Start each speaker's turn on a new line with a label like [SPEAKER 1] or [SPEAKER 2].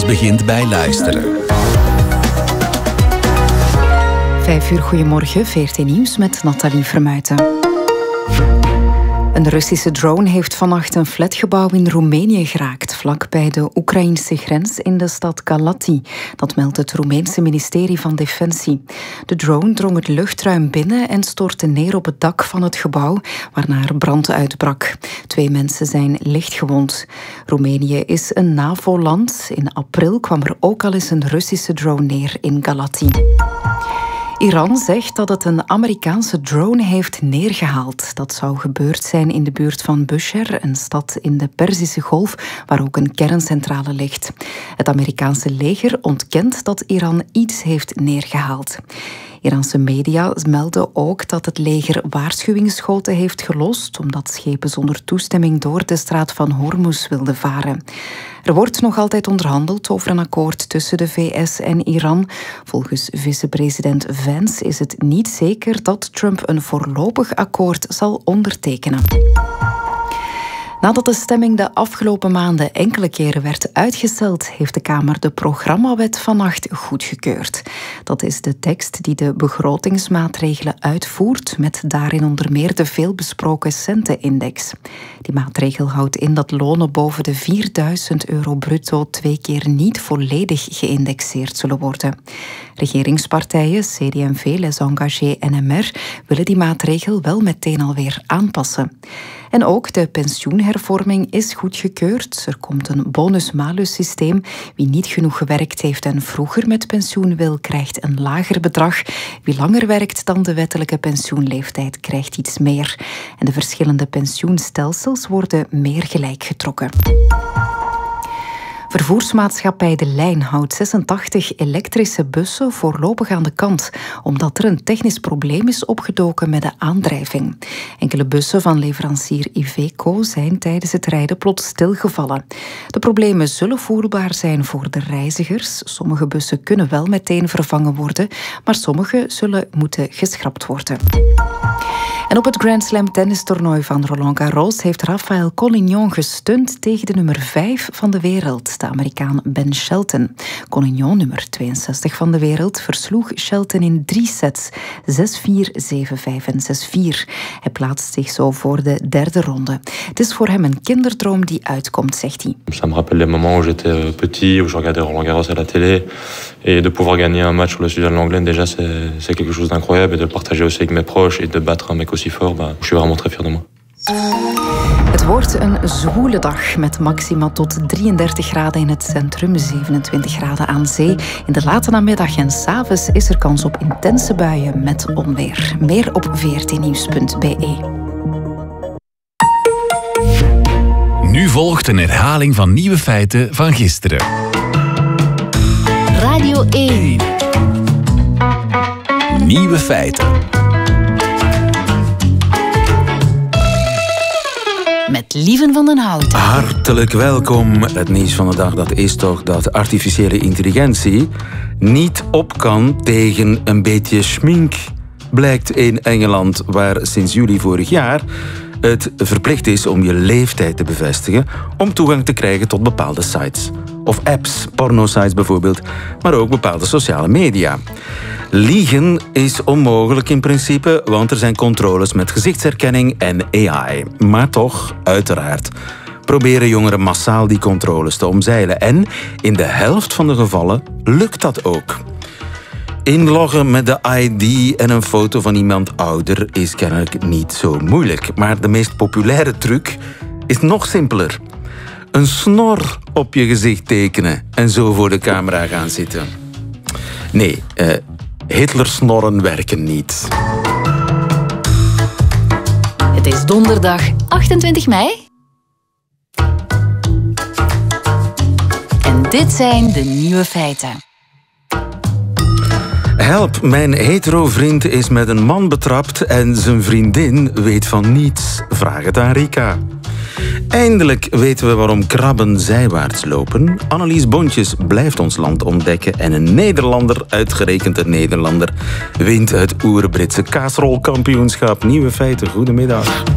[SPEAKER 1] Alles begint bij luisteren.
[SPEAKER 2] 5 uur, goedemorgen, VRT Nieuws met Nathalie Vermuijten. Een Russische drone heeft vannacht een flatgebouw in Roemenië geraakt, vlakbij de Oekraïnse grens in de stad Galați. Dat meldt het Roemeense ministerie van Defensie. De drone drong het luchtruim binnen en stortte neer op het dak van het gebouw, waarna er brand uitbrak. 2 mensen zijn lichtgewond. Roemenië is een NAVO-land. In april kwam er ook al eens een Russische drone neer in Galați. Iran zegt dat het een Amerikaanse drone heeft neergehaald. Dat zou gebeurd zijn in de buurt van Bushehr, een stad in de Perzische Golf, waar ook een kerncentrale ligt. Het Amerikaanse leger ontkent dat Iran iets heeft neergehaald. Iraanse media melden ook dat het leger waarschuwingsschoten heeft gelost, omdat schepen zonder toestemming door de straat van Hormuz wilden varen. Er wordt nog altijd onderhandeld over een akkoord tussen de VS en Iran. Volgens vicepresident Vance is het niet zeker dat Trump een voorlopig akkoord zal ondertekenen. Nadat de stemming de afgelopen maanden enkele keren werd uitgesteld, heeft de Kamer de programmawet vannacht goedgekeurd. Dat is de tekst die de begrotingsmaatregelen uitvoert, met daarin onder meer de veelbesproken centenindex. Die maatregel houdt in dat lonen boven de €4.000 bruto 2 keer niet volledig geïndexeerd zullen worden. Regeringspartijen, CD&V, Les Engagés en NMR willen die maatregel wel meteen alweer aanpassen. En ook de pensioenhervorming is goedgekeurd. Er komt een bonus-malus-systeem. Wie niet genoeg gewerkt heeft en vroeger met pensioen wil, krijgt een lager bedrag. Wie langer werkt dan de wettelijke pensioenleeftijd, krijgt iets meer. En de verschillende pensioenstelsels worden meer gelijk getrokken. Vervoersmaatschappij De Lijn houdt 86 elektrische bussen voorlopig aan de kant, omdat er een technisch probleem is opgedoken met de aandrijving. Enkele bussen van leverancier Iveco zijn tijdens het rijden plots stilgevallen. De problemen zullen voelbaar zijn voor de reizigers. Sommige bussen kunnen wel meteen vervangen worden, maar sommige zullen moeten geschrapt worden. En op het Grand Slam tennistoernooi van Roland Garros heeft Rafael Collignon gestund tegen de nummer 5 van de wereld, de Amerikaan Ben Shelton. Collignon, nummer 62 van de wereld, versloeg Shelton in 3 sets, 6-4, 7-5 en 6-4. Hij plaatst zich zo voor de derde ronde. Het is voor hem een kinderdroom die uitkomt, zegt hij.
[SPEAKER 3] Ça me rappelle les moments où j'étais petit, où je regardais Roland Garros à la télé. Et de pouvoir gagner un match sur le Suzanne Lenglen, déjà, c'est quelque chose d'incroyable. Et de le partager aussi avec mes proches et de battre un mec aussi fort, je suis vraiment très fier de moi.
[SPEAKER 2] Het wordt een zwoele dag met maxima tot 33 graden in het centrum, 27 graden aan zee. In de late namiddag en 's avonds is er kans op intense buien met onweer. Meer op vrtnieuws.be.
[SPEAKER 1] Nu volgt een herhaling van nieuwe feiten van gisteren.
[SPEAKER 4] Radio 1.
[SPEAKER 1] Nieuwe feiten.
[SPEAKER 4] Met Lieven van den Houten.
[SPEAKER 5] Hartelijk welkom. Het nieuws van de dag, dat is toch dat artificiële intelligentie niet op kan tegen een beetje schmink. Blijkt in Engeland, waar sinds juli vorig jaar het verplicht is om je leeftijd te bevestigen om toegang te krijgen tot bepaalde sites. Of apps, pornosites bijvoorbeeld, maar ook bepaalde sociale media. Liegen is onmogelijk in principe, want er zijn controles met gezichtsherkenning en AI. Maar toch, uiteraard, proberen jongeren massaal die controles te omzeilen. En in de helft van de gevallen lukt dat ook. Inloggen met de ID en een foto van iemand ouder is kennelijk niet zo moeilijk. Maar de meest populaire truc is nog simpeler. Een snor op je gezicht tekenen en zo voor de camera gaan zitten. Nee, Hitlersnorren werken niet.
[SPEAKER 4] Het is donderdag 28 mei. En dit zijn de nieuwe feiten.
[SPEAKER 5] Help, mijn hetero-vriend is met een man betrapt en zijn vriendin weet van niets. Vraag het aan Rika. Eindelijk weten we waarom krabben zijwaarts lopen. Annelies Bontjes blijft ons land ontdekken en een Nederlander, uitgerekend een Nederlander, wint het Oerbritse kaasrolkampioenschap. Nieuwe feiten, goedemiddag.